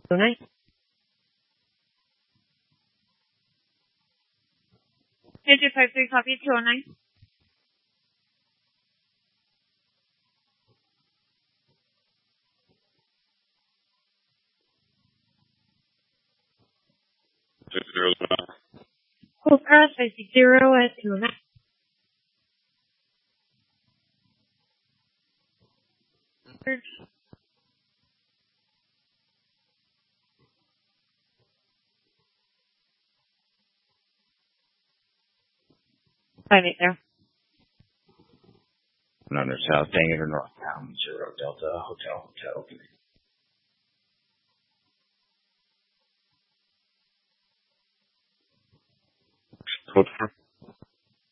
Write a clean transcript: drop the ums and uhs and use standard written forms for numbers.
209. Digit 53, copy 209. Hold cross, I see 0 at 209. Find it there. 100 South Bangor Northbound 0 Delta Hotel. Code 4.